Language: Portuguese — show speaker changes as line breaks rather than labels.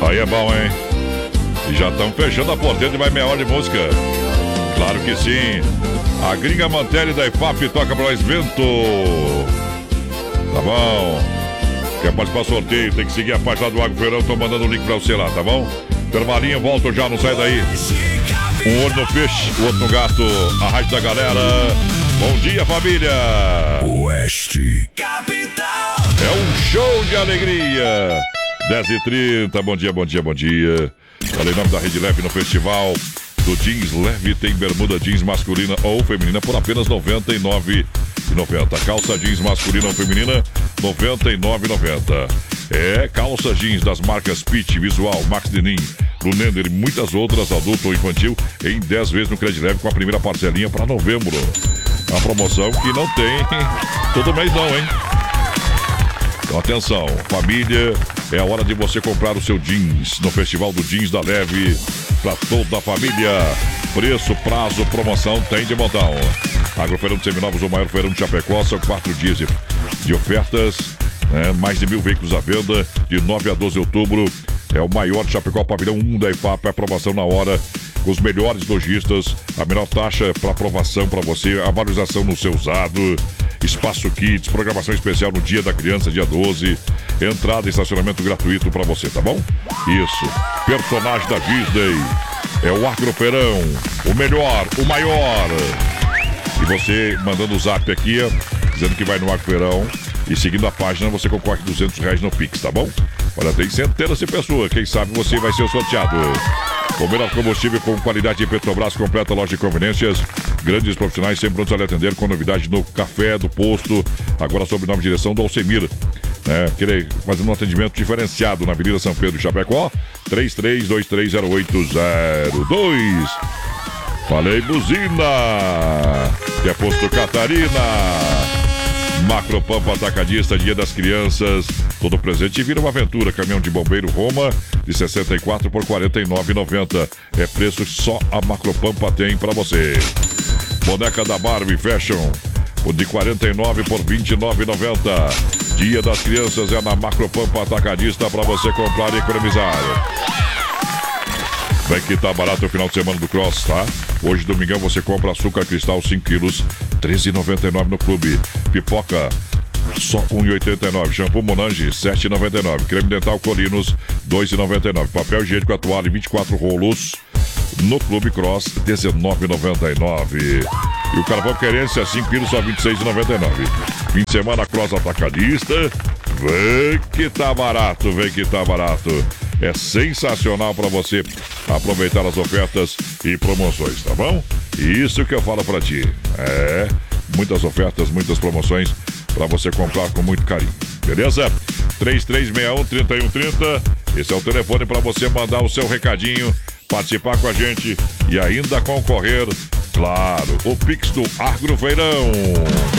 Aí é bom, hein? E já estamos fechando a porteira de mais meia hora de música. Claro que sim. A Gringa Mantelli da IFAP toca pra nós vento. Tá bom? Quer participar do sorteio? Tem que seguir a página do Agro Feirão. Tô mandando o link pra você lá, tá bom? Intervalinho, volto já, não sai daí. Um olho no peixe, o outro no gato. A rádio da galera. Bom dia, família.
Oeste Capital.
É um show de alegria. 10h30, bom dia, bom dia, bom dia. Olha, em nome da Rede Leve no festival do jeans leve, tem bermuda jeans masculina ou feminina por apenas R$ 99,90. Calça jeans masculina ou feminina, R$ 99,90. É, calça jeans das marcas Pitty, Visual, Max Denim, Brunender e muitas outras, adulto ou infantil, em 10 vezes no Crédito Leve com a primeira parcelinha para novembro. Uma promoção que não tem todo mês não, hein? Então, atenção, família, é a hora de você comprar o seu jeans no Festival do Jeans da Leve para toda a família. Preço, prazo, promoção tem de montão. Agrofeirão de Seminovos, o maior feirão de Chapecó, são 4 dias de ofertas, né? Mais de 1.000 veículos à venda, de 9 a 12 de outubro. É o maior de Chapecó, pavilhão 1 da IFAP, aprovação na hora, com os melhores lojistas, a menor taxa para aprovação para você, a valorização no seu usado, espaço kits, programação especial no dia da criança, dia 12, entrada e estacionamento gratuito para você, tá bom? Isso, personagem da Disney, é o Agrofeirão, o melhor, o maior. E você mandando o zap aqui, dizendo que vai no Agrofeirão e seguindo a página, você concorre R$200 no Pix, tá bom? Olha, tem centenas de pessoas, quem sabe você vai ser o sorteado. O melhor combustível com qualidade de Petrobras, completa loja de conveniências. Grandes profissionais sempre prontos a lhe atender com novidade no café do posto. Agora sob nova direção do Alcemir, né? Querer fazendo um atendimento diferenciado na Avenida São Pedro, Chapecó, 33230802. Falei buzina, que é Posto Catarina. Macropampa Atacadista, Dia das Crianças. Todo presente vira uma aventura. Caminhão de bombeiro Roma, de 64 por R$ 49,90. É preço que só a Macropampa tem pra você. Boneca da Barbie Fashion, de 49 por R$ 29,90. Dia das Crianças é na Macropampa Atacadista pra você comprar e economizar. Vai que tá barato o final de semana do Cross, tá? Hoje, domingão, você compra açúcar cristal 5 quilos, R$ 13,99 no clube. Pipoca, só R$ 1,89. Shampoo Monange, R$ 7,99. Creme dental Colinos, R$ 2,99. Papel higiênico atual, 24 rolos. No Clube Cross, R$ 19,99. E o carvão querência, 5 quilos, só R$ 26,99. Fim de semana, Cross Atacadista. Vem que tá barato, vem que tá barato. É sensacional para você aproveitar as ofertas e promoções, tá bom? Isso que eu falo para ti. É, muitas ofertas, muitas promoções para você comprar com muito carinho. Beleza? 3361-3130. Esse é o telefone para você mandar o seu recadinho, participar com a gente e ainda concorrer, claro, o Pix do Agrofeirão.